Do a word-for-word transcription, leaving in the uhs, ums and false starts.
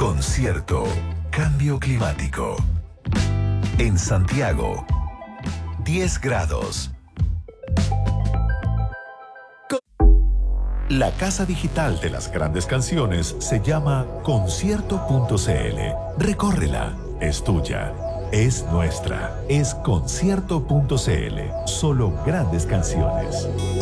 Concierto Cambio Climático. En Santiago, diez grados. La casa digital de las grandes canciones se llama concierto punto c l. Recórrela, es tuya, es nuestra, es concierto punto c l. Solo grandes canciones.